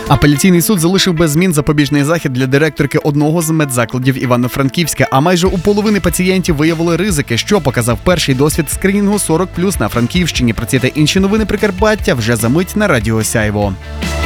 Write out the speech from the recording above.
Апеляційний суд залишив без змін запобіжний захід для директорки одного з медзакладів Івано-Франківська, а майже у половини пацієнтів виявили ризики, що показав перший досвід скринінгу 40+ на Франківщині. Про ці та інші новини Прикарпаття вже за мить на Радіо Сяйво.